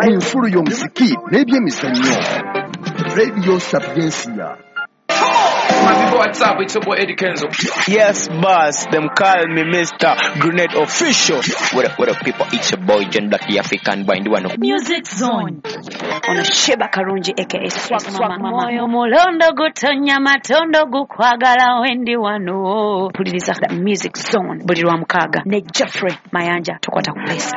enfulu y'omuziki n'ebyemizannyo. Radio Sapiencia. What's up? It's your boy Eddie Kenzo. Yes, boss. Them call me Mr. Grenade Official. What up, people? It's your boy John Black, the African boy. Music Zone. Ono Sheba Karungi aka Swag Mama. Moyo mulondo gutonya matondo gukwagala wendi wano. Puliriza Music Zone. Buli lwa mukaaga ne Jeffrey Mayanja tukwata ku place.